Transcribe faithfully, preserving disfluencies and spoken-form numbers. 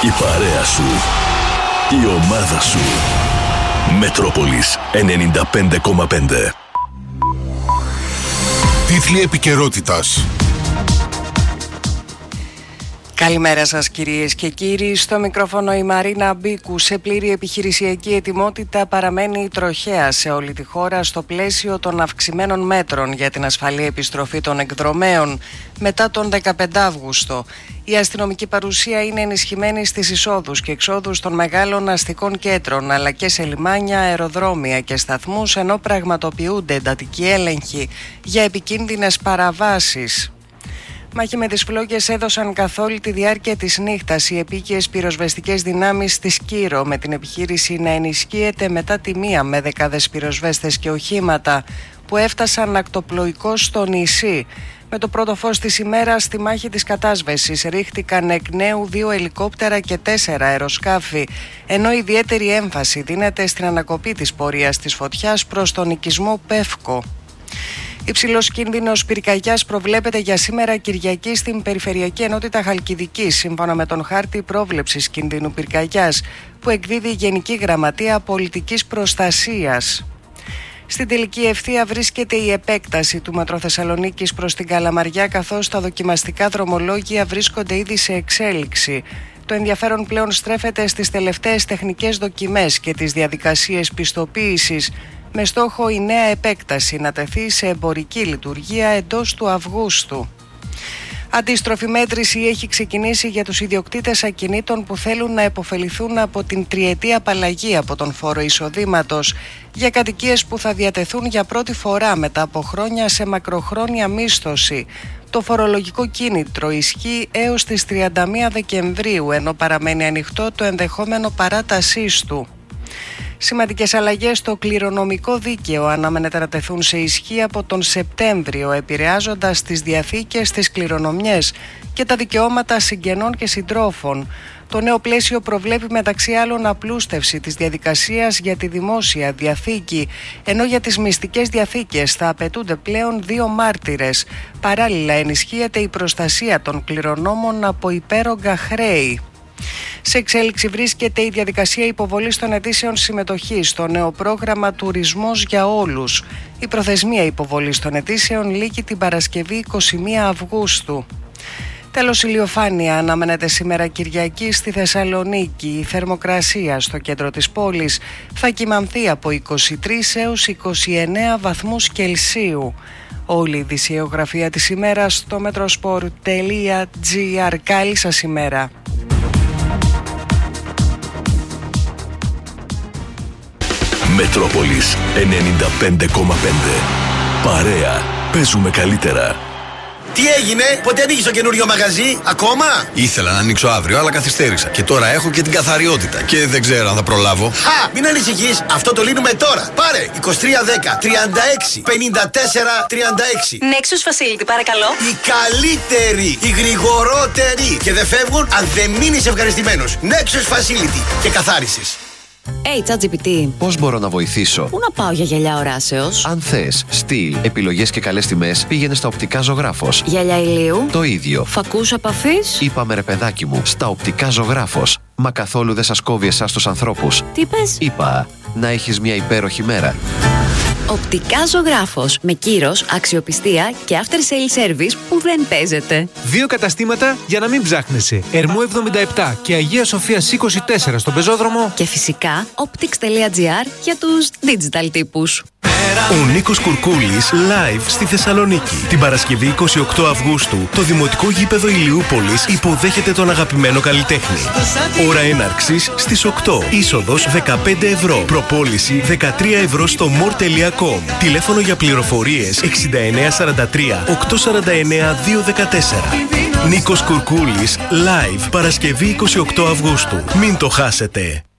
Η παρέα σου. Η ομάδα σου. Μετρόπολης ενενήντα πέντε κόμμα πέντε. Τίτλοι επικαιρότητας. Καλημέρα σας κυρίες και κύριοι. Στο μικρόφωνο η Μαρίνα Μπίκου. Σε πλήρη επιχειρησιακή ετοιμότητα παραμένει η τροχέα σε όλη τη χώρα στο πλαίσιο των αυξημένων μέτρων για την ασφαλή επιστροφή των εκδρομέων μετά τον δεκαπέντε Αύγουστο. Η αστυνομική παρουσία είναι ενισχυμένη στις εισόδους και εξόδους των μεγάλων αστικών κέντρων αλλά και σε λιμάνια, αεροδρόμια και σταθμούς, ενώ πραγματοποιούνται εντατικοί έλεγχοι για επικίνδυνες παραβάσεις. Μάχη με τις φλόγες έδωσαν καθ' όλη τη διάρκεια της νύχτας οι επίκαιες πυροσβεστικές δυνάμεις της Σκύρο, με την επιχείρηση να ενισχύεται μετά τη μία με δεκάδες πυροσβέστες και οχήματα που έφτασαν ακτοπλοϊκώς στο νησί. Με το πρώτο φως της ημέρας στη μάχη της κατάσβεσης ρίχτηκαν εκ νέου δύο ελικόπτερα και τέσσερα αεροσκάφη, ενώ ιδιαίτερη έμφαση δίνεται στην ανακοπή της πορείας της φωτιάς προς τον οικισμό Πεύκο. Υψηλός κίνδυνος πυρκαγιάς προβλέπεται για σήμερα Κυριακή στην Περιφερειακή Ενότητα Χαλκιδικής, σύμφωνα με τον χάρτη πρόβλεψης κινδύνου πυρκαγιάς που εκδίδει η Γενική Γραμματεία Πολιτικής Προστασίας. Στην τελική ευθεία βρίσκεται η επέκταση του Μετρό Θεσσαλονίκης προς την Καλαμαριά, καθώς τα δοκιμαστικά δρομολόγια βρίσκονται ήδη σε εξέλιξη. Το ενδιαφέρον πλέον στρέφεται στις τελευταίες τεχνικές δοκιμές και τις διαδικασίες πιστοποίησης, με στόχο η νέα επέκταση να τεθεί σε εμπορική λειτουργία εντός του Αυγούστου. Αντίστροφη μέτρηση έχει ξεκινήσει για τους ιδιοκτήτες ακινήτων που θέλουν να επωφεληθούν από την τριετή απαλλαγή από τον φόρο εισοδήματος για κατοικίες που θα διατεθούν για πρώτη φορά μετά από χρόνια σε μακροχρόνια μίσθωση. Το φορολογικό κίνητρο ισχύει έως τις τριάντα μία Δεκεμβρίου, ενώ παραμένει ανοιχτό το ενδεχόμενο παράτασής του. Σημαντικές αλλαγές στο κληρονομικό δίκαιο αναμένεται να τεθούν σε ισχύ από τον Σεπτέμβριο, επηρεάζοντας τις διαθήκες, τις κληρονομιές και τα δικαιώματα συγγενών και συντρόφων. Το νέο πλαίσιο προβλέπει μεταξύ άλλων απλούστευση της διαδικασίας για τη δημόσια διαθήκη, ενώ για τις μυστικές διαθήκες θα απαιτούνται πλέον δύο μάρτυρες. Παράλληλα ενισχύεται η προστασία των κληρονόμων από υπέρογκα χρέη. Σε εξέλιξη βρίσκεται η διαδικασία υποβολής των αιτήσεων συμμετοχής στο νέο πρόγραμμα Τουρισμός για Όλους. Η προθεσμία υποβολής των αιτήσεων λήγει την Παρασκευή είκοσι μία Αυγούστου. Τέλος, ηλιοφάνεια αναμένεται σήμερα Κυριακή στη Θεσσαλονίκη. Η θερμοκρασία στο κέντρο της πόλης θα κυμανθεί από είκοσι τρεις έως είκοσι εννέα βαθμούς Κελσίου. Όλη η ειδησιογραφία της ημέρας στο metrosport τελεία gr. Καλή σας ημέρα. Μετρόπολης ενενήντα πέντε κόμμα πέντε. Παρέα. Παίζουμε καλύτερα. Τι έγινε, πότε ανοίγεις το καινούριο μαγαζί, ακόμα? Ήθελα να ανοίξω αύριο, αλλά καθυστέρησα. Και τώρα έχω και την καθαριότητα. Και δεν ξέρω αν θα προλάβω. Χα! Μην ανησυχείς, αυτό το λύνουμε τώρα. Πάρε είκοσι τρία δέκα τριάντα έξι πενήντα τέσσερα τριάντα έξι. Nexus Facility, παρακαλώ. Η καλύτερη, η γρηγορότερη. Και δεν φεύγουν αν δεν μείνεις ευχαριστημένος. Nexus Facility και καθάρισες. Hey, ChatGPT. Πώς μπορώ να βοηθήσω? Πού να πάω για γυαλιά οράσεως? Αν θες στυλ, επιλογές και καλές τιμές, πήγαινε στα Οπτικά Ζωγράφος. Γυαλιά ηλίου? Το ίδιο. Φακούς επαφής? Είπαμε ρε παιδάκι μου, στα Οπτικά Ζωγράφος. Μα καθόλου δεν σας κόβει εσάς τους ανθρώπους. Τι είπες? Είπα, να έχεις μια υπέροχη μέρα. Οπτικά Ζωγράφος. Με κύρος, αξιοπιστία και after sale service που δεν παίζεται. Δύο καταστήματα για να μην ψάχνεσαι. Ερμού εβδομήντα επτά και Αγία Σοφίας είκοσι τέσσερα στον Πεζόδρομο. Και φυσικά optics τελεία gr για τους digital τύπους. Ο Νίκος Κουρκούλης live στη Θεσσαλονίκη. Την Παρασκευή είκοσι οκτώ Αυγούστου το Δημοτικό Γήπεδο Ηλιούπολης υποδέχεται τον αγαπημένο καλλιτέχνη. Ώρα έναρξης στις οκτώ. Είσοδος δεκαπέντε ευρώ. Προπόληση δεκατρία ευρώ στο more τελεία com. Τηλέφωνο για πληροφορίες εξήντα εννέα σαράντα τρία οκτακόσια σαράντα εννέα διακόσια δεκατέσσερα. Νίκος Κουρκούλης live Παρασκευή είκοσι οκτώ Αυγούστου. Μην το χάσετε.